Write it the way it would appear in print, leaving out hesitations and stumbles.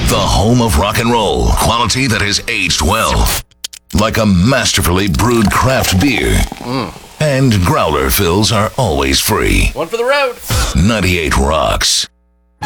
The home of rock and roll. Quality that has aged well. Like a masterfully brewed craft beer. And growler fills are always free. One for the road. 98 Rocks.